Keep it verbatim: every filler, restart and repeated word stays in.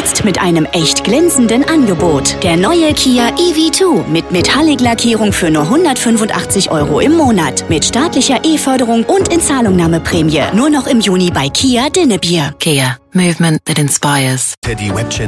Jetzt mit einem echt glänzenden Angebot. Der neue Kia E V zwei mit Metallic-Lackierung für nur hundertfünfundachtzig Euro im Monat. Mit staatlicher E-Förderung und Inzahlungnahmeprämie. Nur noch im Juni bei Kia Dinnebier. Kia. Movement that inspires. Teddy Webchen